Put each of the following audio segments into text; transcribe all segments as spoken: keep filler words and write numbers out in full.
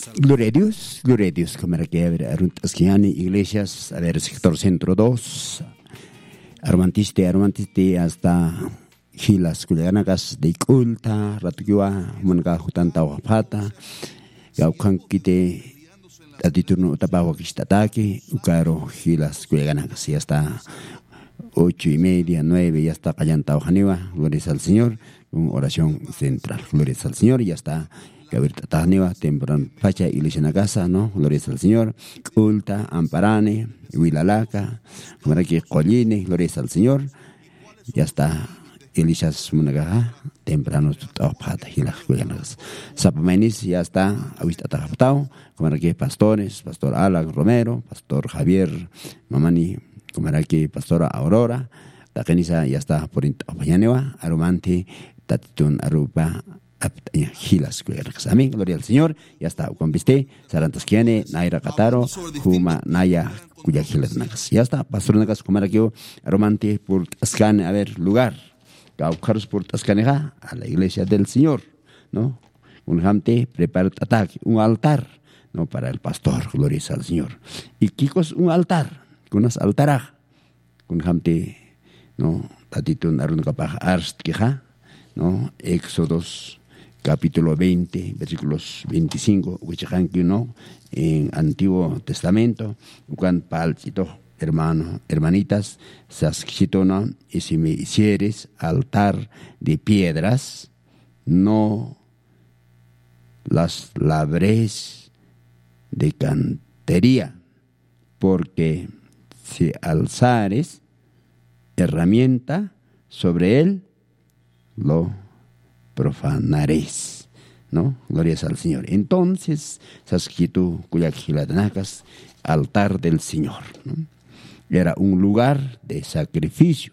Gloria a Dios, gloria a Dios. Cámara que a ver, Aruntaskiani, iglesias, a ver, sector centro dos, Armantiste, Armantiste, hasta Gilas, Culianagas, de Culta, Ratukiwa, Manga, Jutanta, Wapata, Gaukankite, Tatiturno, Tapawa, Kistataki, Ucaro, Gilas, Culianagas, y hasta ocho y media, nueve, ya está Callanta, Ojaniwa, gloria al Señor, una oración central, gloria al Señor, y ya está. Que ahorita Taniwa, temprano facha y Luciana Casa, ¿no? Gloria al Señor. Culta, Amparane, Huilalaca, como aquí Colline, gloria al Señor. Ya está Elishas Munagaja, temprano Topata, y las Huilanas. Zapamenis, ya está Avista Tajaptao, como aquí pastores, Pastor Alan Romero, Pastor Javier Mamani, como aquí Pastora Aurora, Takenisa, ya está por Intapayanewa, Aromante, Tatitun Arupa. Gilas, amén, gloria al Señor. Ya está, Juanpiste, Sarantasquiane, Naira Cataro, Juma, Naya, cuya gilas nagas. Ya está, Pastor Nagas, Comarakio, Aromante, por Tascane, a ver, lugar. Gaucaros por Tascaneja, a la iglesia del Señor, ¿no? Un jamte, prepara ataque, un altar, ¿no? Para el pastor, gloria al Señor. Y Kikos, un altar, con unas altaraj, un jamte, ¿no? Tatito, Narun Capaj, Arst, Queja, ¿no? Éxodos. Capítulo veinte, versículos veinticinco, ¿no? En Antiguo Testamento, cuando palchito, hermano, hermanitas, saskitona, y si me hicieres altar de piedras, no las labréis de cantería, porque si alzares herramienta sobre él, lo profanaréis, ¿no? Glorias al Señor. Entonces, Saskitu Kuyakilatanakas, altar del Señor, ¿no? Era un lugar de sacrificio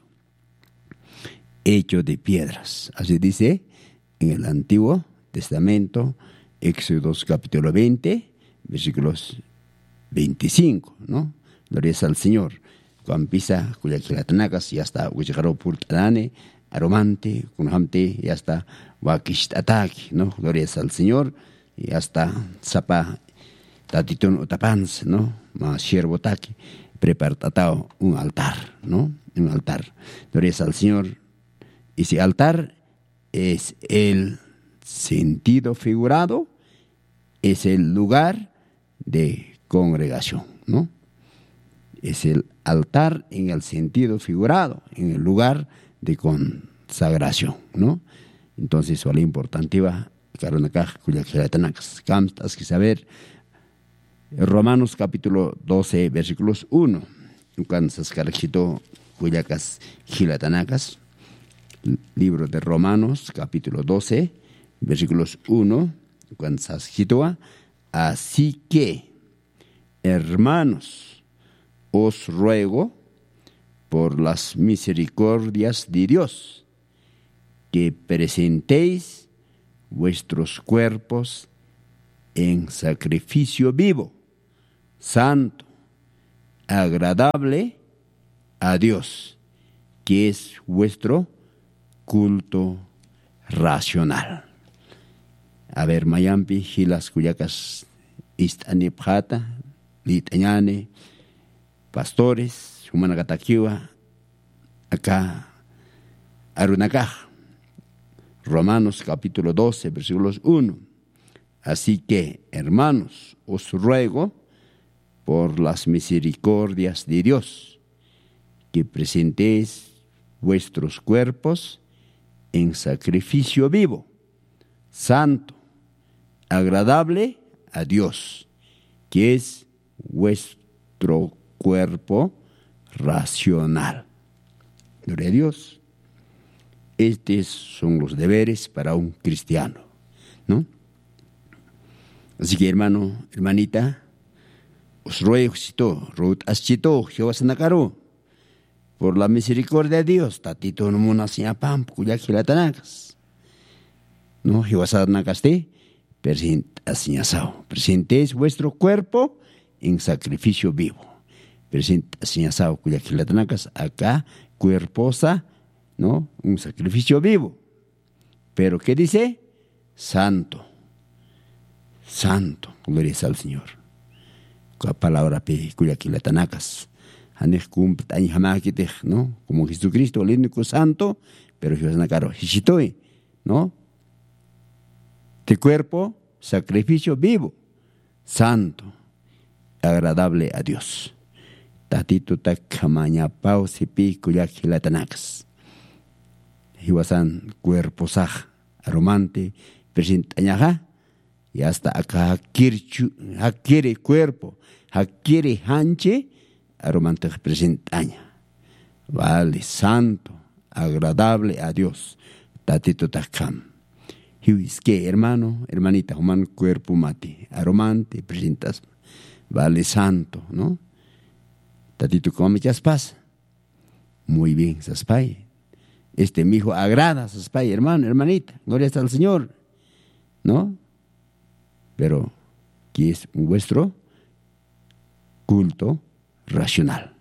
hecho de piedras. Así dice en el Antiguo Testamento, Éxodos capítulo veinte, versículos veinticinco, ¿no? Glorias al Señor. Cuando empieza Kuyakilatanakas, ya está Uyagaro Purtanane, Aromante, Kunhamte, ya está Wakishtataki, ¿no? Glorias al Señor, y hasta Zapa, Tatitun Utapans, ¿no? Más Sierbotaki, prepartatao, un altar, ¿no? Un altar. Glorias al Señor. Y ese altar es el sentido figurado, es el lugar de congregación, ¿no? Es el altar en el sentido figurado, en el lugar de consagración, ¿no? Entonces, eso es lo importante, va, Karunakaj, Kuyakilatanakas, Kamstas, que saber, Romanos capítulo doce, versículos uno, Kansas Karachito, Kuyakas, Gilatanakas, libro de Romanos, capítulo doce, versículos uno, Kansas Hitoa, así que, hermanos, os ruego, por las misericordias de Dios, que presentéis vuestros cuerpos en sacrificio vivo, santo, agradable a Dios, que es vuestro culto racional. A ver, Mayampi, Gilas, Cuyacas, Istanipjata, Litañane, pastores, Humanagatakiwa, acá, Arunakaj, Romanos capítulo doce, versículos uno. Así que, hermanos, os ruego, por las misericordias de Dios, que presentéis vuestros cuerpos en sacrificio vivo, santo, agradable a Dios, que es vuestro cuerpo racional. Gloria a Dios. Estos son los deberes para un cristiano, ¿no? Así que, hermano, hermanita, os ruego, Ruth Aschito, Jehová Sanacaro, por la misericordia de Dios, Tatito no monasía pam, Kuyakilatanakas, ¿no? Jehová Sanakaste, presentéis vuestro cuerpo en sacrificio vivo. Presentación Kuyakilatanakas, acá, cuerposa, ¿no? Un sacrificio vivo. Pero, ¿qué dice? Santo. santo, gloria al Señor. La palabra pe cuyaquilatanacas. Anej cumple año jamakitej, ¿no? Como Jesucristo, el único santo, pero yo es caro, hishitoy, ¿no? De cuerpo, sacrificio vivo, santo, agradable a Dios. Tatito takamaña pau sipi cuyaquilatanacas. Hiwasan cuerpo saj, aromante, presentañaja, y hasta acá adquiere cuerpo, adquiere hanche, aromante presentaña. Vale, santo, agradable a Dios. Tatito takam. Hiwis que hermano, hermanita, human cuerpo mate, aromante, presentas. Vale, santo, ¿no? Tatito come pasa. Muy bien, saspay. Este mi hijo agrada, saspay, hermano, hermanita. Gloria al Señor, ¿no? Pero, ¿qué es vuestro culto racional?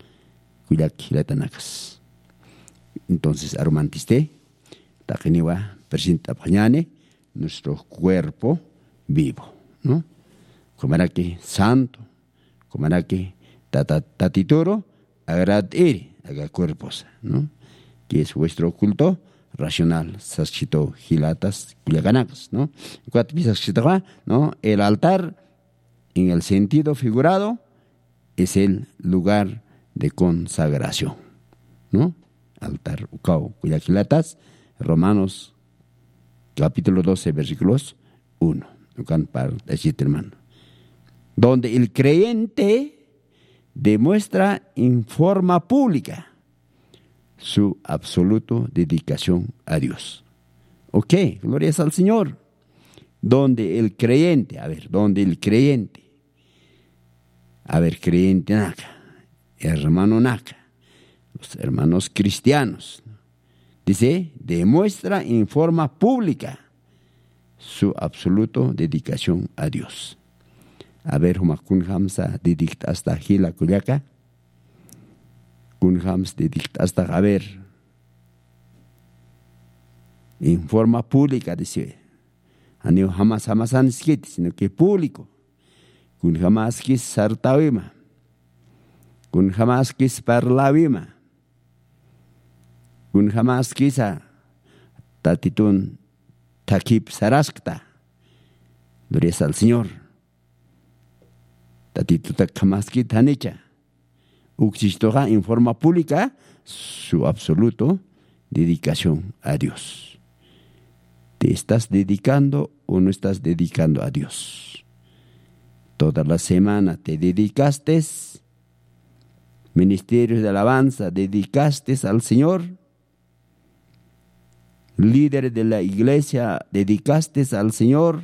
Entonces, aromantiste, tajeniwa, presenta pañane, nuestro cuerpo vivo, ¿no? Como era que santo, como era que tatitoro, agradere, haga cuerpos, ¿no? Que es vuestro culto racional, saschito gilatas, culiacanacas, ¿no? ¿no? El altar, en el sentido figurado, es el lugar de consagración, ¿no? Altar, ucao, culiaquilatas, Romanos, capítulo doce, versículos uno, hermano. Donde el creyente demuestra en forma pública su absoluta dedicación a Dios. Ok, gloria al Señor. Donde el creyente, a ver, donde el creyente, a ver, creyente naca, hermano naca, los hermanos cristianos, dice, demuestra en forma pública su absoluta dedicación a Dios. A ver, humakun hamsa dedicta hasta hila kuliaka. Kunhams dedicta hasta a ver en forma pública, dice. Anio jamás jamás han escrito, sino que público. Kun jamás quis sartawima. Kun jamás quis parlawima. Kun jamás quisa tatitun takip saraskta. Gloria al Señor. Tatito tak jamás quitanicha. Uxistoja en forma pública su absoluta dedicación a Dios. ¿Te estás dedicando o no estás dedicando a Dios? Toda la semana te dedicaste, ministerios de alabanza, dedicaste al Señor. Líderes de la iglesia, dedicaste al Señor.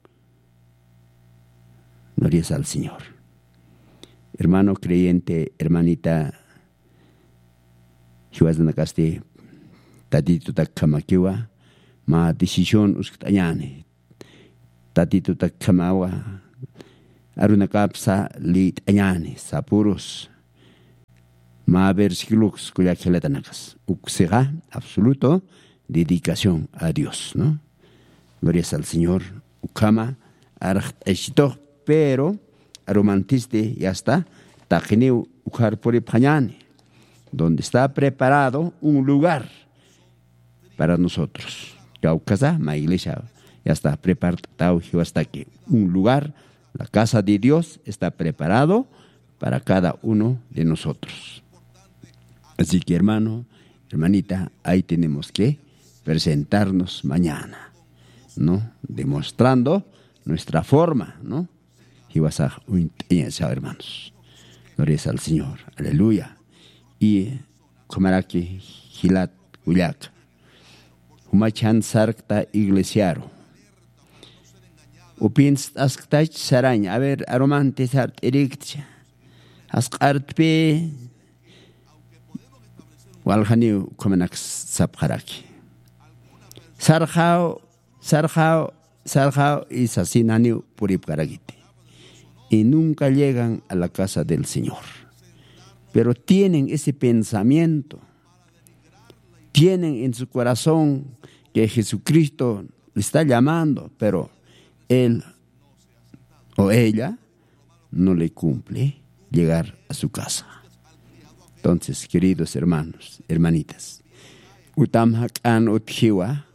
Gloria al Señor. Hermano creyente, hermanita, hiwazanakaste, tatito takamakiwa, ma decisión usktañane, tatito takamawa, arunakapsa litañane, sapuros, ma versículos kuyakelatanakas, uksega, absoluto, dedicación a Dios, ¿no? Gloria al Señor, ukama, archt eshito, pero, aromantiste, ya está, tajineu ujar por pañane, donde está preparado un lugar para nosotros. Caucasa, ma iglesia, ya está preparado hasta aquí. Un lugar, la casa de Dios está preparado para cada uno de nosotros. Así que hermano, hermanita, ahí tenemos que presentarnos mañana, ¿no? Demostrando nuestra forma, ¿no? Y vas a hermanos. Gloria al Señor. Aleluya. Y como era que Gilat Uyak, Humachan Sarkta Iglesiaro. Upins Asktach Sarañ, a ver, aromante Sart Erictia. Askartpe Walhaniu Comenax Sapharaki. Sarjao, Sarjao, Sarjao y Sasinaniu Puripkaragite. Y nunca llegan a la casa del Señor. Pero tienen ese pensamiento, tienen en su corazón que Jesucristo le está llamando, pero Él o ella no le cumple llegar a su casa. Entonces, queridos hermanos, hermanitas, utamhakan utjiwa,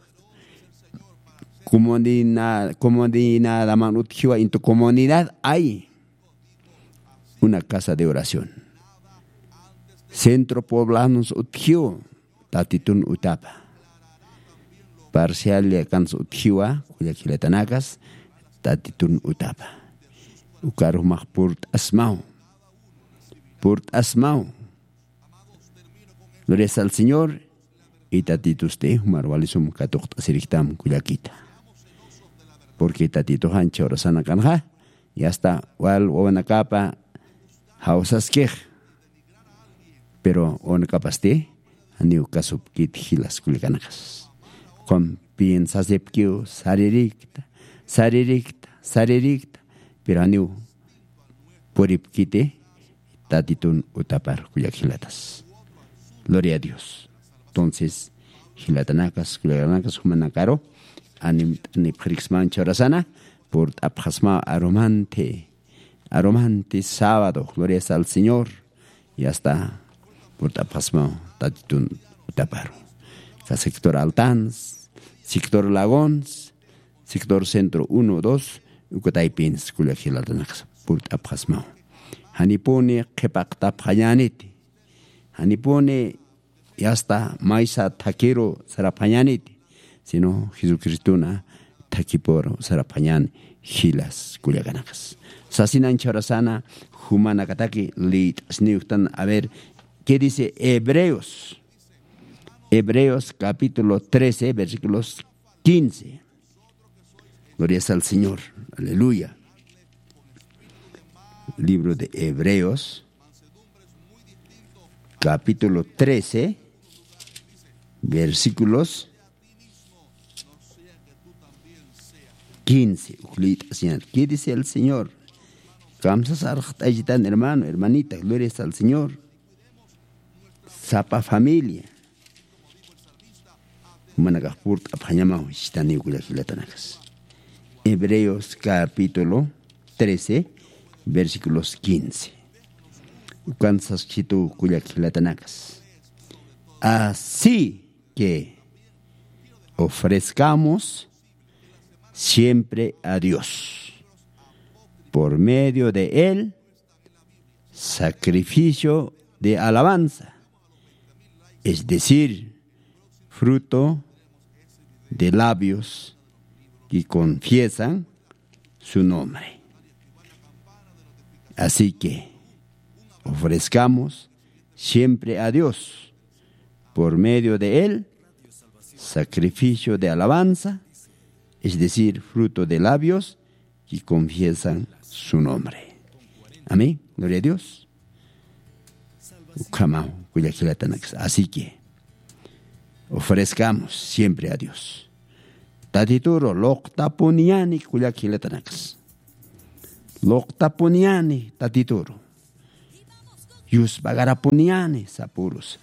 comunidad, comunidad aman utjiwa, en tu comunidad hay una casa de oración. Centro poblanos utjiwa, tatitun utapa. Parcial kan utjiwa, kuya kilatanakas, tatitun utapa. Ukarumah purt asmau. Purt asmau. Gloria al Señor. Y tatito usted, marwalisum katukta siriktam kuyakita. Porque tatito hancha orasana kanja. Y hasta wal wanakapa hausaskej. Pero wanakapaste, aniu kasupkit hilas kulikanakas. Con piensa sepkio, saririkta, saririkta, saririkta. Pero aniu poripkite, tatitun utapar kuyakilatas. Gloria a Dios. Entonces, hilatanakas, kuyakilatas, humanakaro, anim niphrixman chorasana, por apjasma aromante, aromante sábado, gloria al Señor, y hasta por apjasma tatitun utaparo. Sector Altans, sector Lagons, sector Centro uno, dos, Ukataipins, kuyakilatanakas, por apjasma. Hanipone kepak payaniti. Hanipone y hasta maisa taquero sarapayaniti. Sino Jesucristo na takiporo sarapayan hilas kulyaganakas. Sasinan chorasana humanakataki lit sniuktan. A ver, ¿qué dice Hebreos? Hebreos capítulo trece, versículos quince. Gloria al Señor. Aleluya. Libro de Hebreos, capítulo trece, versículos quince. ¿Qué dice el Señor? Hermano, hermanita, gloria al Señor. Sapa familia. Hebreos capítulo trece, versículos quince. Así que ofrezcamos siempre a Dios, por medio de Él, sacrificio de alabanza, es decir, fruto de labios que confiesan su nombre. Así que ofrezcamos siempre a Dios, por medio de Él, sacrificio de alabanza, es decir, fruto de labios que confiesan su nombre. Amén. Gloria a Dios. Así que ofrezcamos siempre a Dios. Tatituro loktapuniani kuyakilatanax. Loktapuniani tatituro. Yus bagarapuniani sapurus.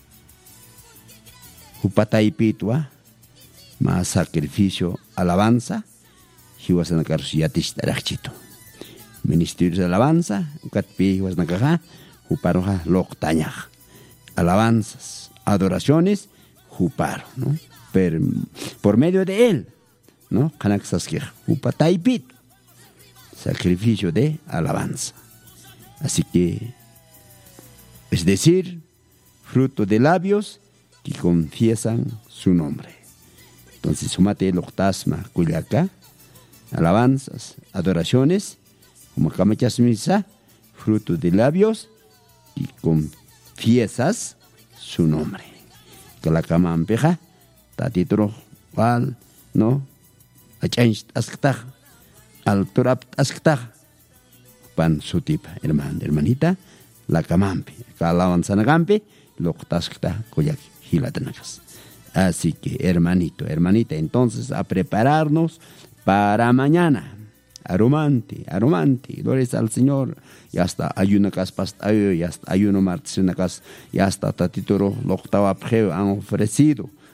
Upataipitua, más sacrificio, alabanza, hiwasanakar yatis tarachito. Ministerios de alabanza, ukatpi hiwasanakaja, uparoja loktañaj. Alabanzas, adoraciones, uparo, ¿no? Per, por medio de él, ¿no? Kanaxaskir, upataipit, sacrificio de alabanza. Así que, es decir, fruto de labios que confiesan su nombre. Entonces, sumate el octasma, cuyaca, alabanzas, adoraciones, como kamachas misa, fruto de labios y confiesas su nombre. Que la cama ampeja, tatitro, wal, no, achanch asktag, alturap asktag, pan sutip, hermano, hermanita, la camampe, ka alabanza nagampe, lo tasktag, kuyak, hilatanakas. Así que, hermanito, hermanita, entonces a prepararnos para mañana. Aromante, aromante, gloria al Señor. Ya está, ayuno cas pastayo, ya está, ayuno martes una cas, ya está, tatitoro, lo octava preo han ofrecido.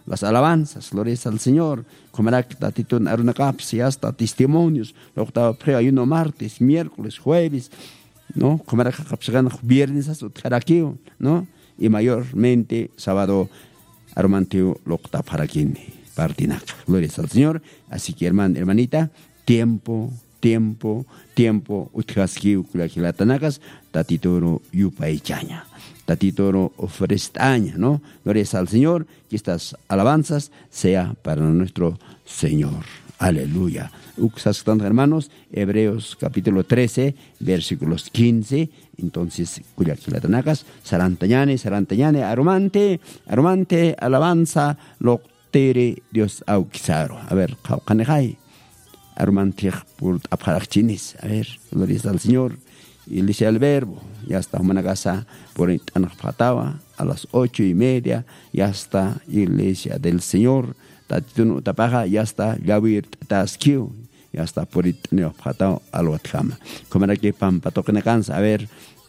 las alabanzas, gloria al Señor. Comerak tatitun arunakaps y hasta testimonios. Lo octavo pre ayuno martes, miércoles, jueves, ¿no? Comerak kapsagan viernes hasta utkarakio, ¿no? Y mayormente sábado aromanteo lo octavo para quien partinac. Gloria al Señor. Así que hermano, hermanita, tiempo, tiempo, tiempo, utkaskiu kulakilatanakas, tatitoro yupaichaña. Tatitoro ofrestaña, ¿no? Gloria al Señor, que estas alabanzas sea para nuestro Señor. Aleluya. Uxas, hermanos, Hebreos capítulo trece, versículos quince. Entonces, cuyaquilatanakas, sarantañane, sarantañane, aromante, aromante, alabanza, loctere, Dios auxaro. A ver, canejay, aromante, por aparachinis. A ver, gloria al Señor. Y dice el verbo, ya está una casa por Anapatawa a las ocho y media, ya está iglesia del Señor, tatitun utapaja, ya está Gavir Taskiu, ya está por Anapatawa al Watkama. Como era que Pampato que me cansa, a ver,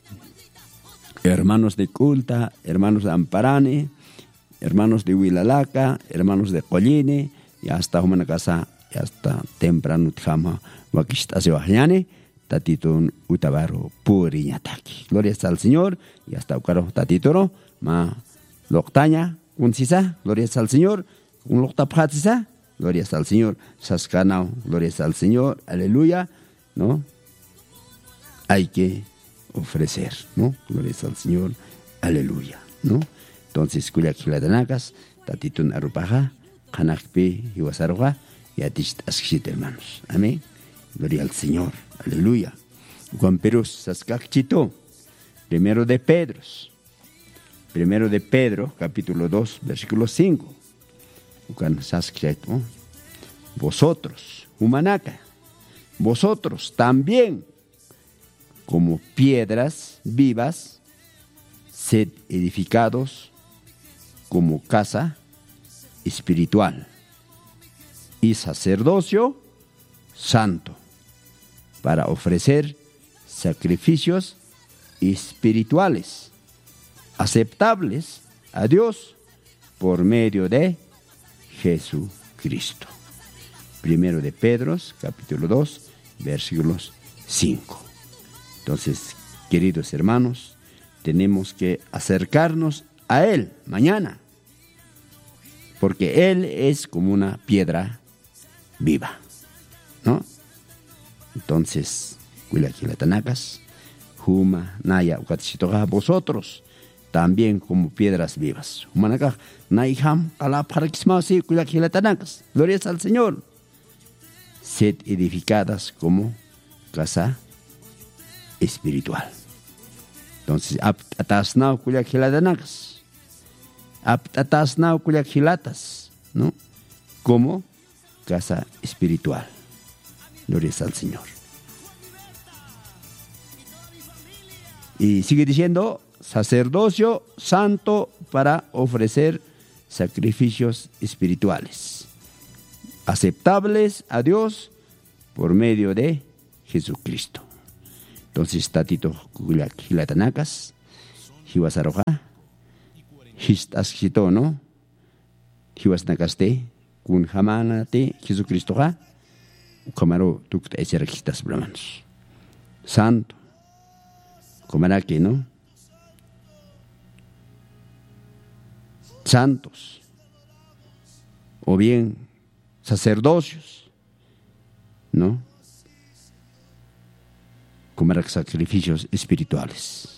hermanos de Culta, hermanos de Amparane, hermanos de Huilalaca, hermanos de Colline, ya está una casa, ya está temprano Utkama, Wakistase Bajñane. Tatitun utabaro puriñataki. Gloria al Señor. Y hasta ukaro tatitoro. Ma loctaña. Un sisa. Gloria al Señor. Un loctapatisa. Gloria al Señor. Sascanao. Gloria al Señor. Aleluya. ¿No? Hay que ofrecer. ¿No? Gloria al Señor. Aleluya. ¿No? Entonces, kuyakilatanakas. Tatitun arupaja. Kanakpe hiwasaroja. Y atist askit, hermanos. Amén. Gloria al Señor. Aleluya. Juan Perú Saskakchito. Primero de Pedro. Primero de Pedro, capítulo dos, versículo cinco. Juan Saskachito. Vosotros, Humanaca, vosotros también, como piedras vivas, sed edificados como casa espiritual y sacerdocio santo, para ofrecer sacrificios espirituales aceptables a Dios por medio de Jesucristo. Primero de Pedro, capítulo dos, versículos cinco. Entonces, queridos hermanos, tenemos que acercarnos a Él mañana, porque Él es como una piedra viva, ¿no? Entonces, Huilaquilatanakas, Juma, Naya, Ucatishitoga, vosotros también como piedras vivas. Humanaka, Naiham, Alaparakismasi, Huilaquilatanakas. Gloria al Señor. Sed edificadas como casa espiritual. Entonces, atasnao Huilaquilatanakas. Atasnao Huilaquilatas, ¿no? Como casa espiritual. Gloria al Señor. Y sigue diciendo, sacerdocio santo para ofrecer sacrificios espirituales, aceptables a Dios por medio de Jesucristo. Entonces, tatito hilatanakas, hiwasaroja, histaskito, ¿no? Hiwasnakaste, kun jamanate, Jesucristo, ¿ja? Comaro tukta echerakistas brahmanos. Santo. Comerá que, ¿no? Santos. O bien sacerdocios. ¿No? Comerá sacrificios espirituales.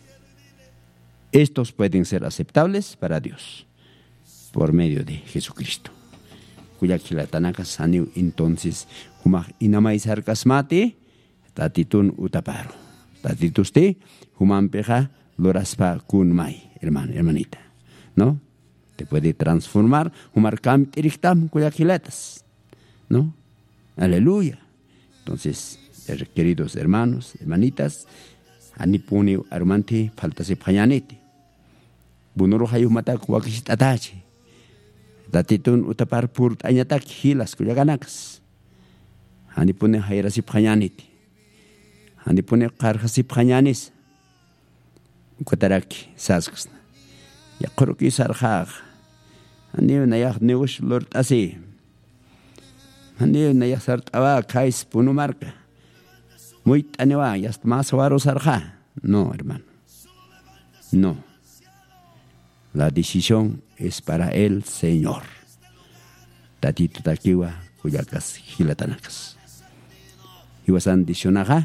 Estos pueden ser aceptables para Dios por medio de Jesucristo. Kuyakilatanaka saniu entonces humah inamaizar kasmati tatitun utaparo. Tatituste humampeja loraspa kunmai, hermano, hermanita, ¿no? Te puede transformar humar kam tiriktam kuyakilatas, ¿no? Aleluya. Entonces, queridos hermanos, hermanitas, anipuni armanti faltase payanete. Bunuro hayumata kuakishitatache. Datitun utapar pur añatak hilas kuyaganakas. Anipune hayrasi payanete. Anipune karhasi payanis. Ukataraki sasksna. Ya kuruki sarhag. Hani nayak negosh lord así. Hani nayak sartaba kais punumarca. Muy tanewa, ya más varo sarja. No, hermano. No. La decisión es para el Señor. Tatito takiwa kuyakas hilatanakas. Iwasan dicionaja.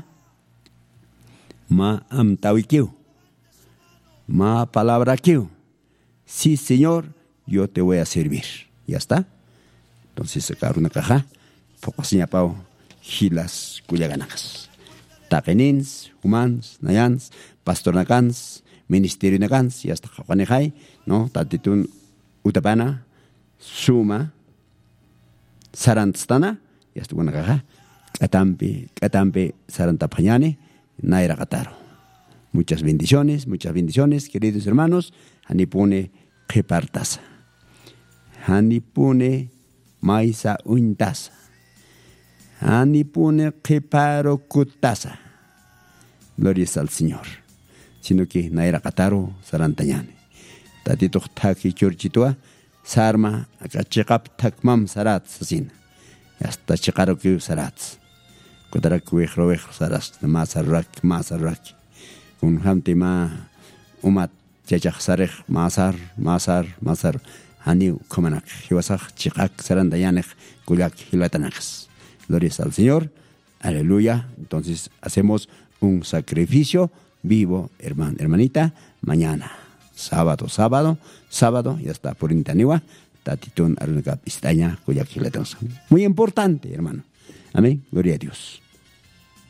Ma am tawikiu. Ma palabra kiu. Sí, Señor, yo te voy a servir. ¿Ya está? Entonces sacar una caja. Poco señapao. Gilas kuyaganakas. Tapenins, humans, nayans, pastor nakans, ministerio nakans, y hasta japanejay, ¿no? Tatitun utapana, suma, sarantstana, y hasta una caja. Katampe, katampe, sarantapanyane, naira kataro. Muchas bendiciones, muchas bendiciones, queridos hermanos. Hanipune kepartasa. Hanipune maisa uintasa. Hanipune keparo kutasa. Gloria al Señor. Sino que naira kataro sarantañane. Tatito taki chorchitua sarma akachikap takmam sarat sasina. Hasta chikaro que sarat. Kotarak wejro saras masarrak masarrak. Un hamte ma umat chachak sarek masar masar masar. Haniu komanak hiwasak chikak sarantañanek kuyak hilatanakas. Gloria al Señor, aleluya. Entonces hacemos un sacrificio vivo, hermano, hermanita, mañana, sábado, sábado, sábado, ya está por Intaniwa, tatitun arunaka pistaña, cuya muy importante, hermano. Amén, gloria a Dios.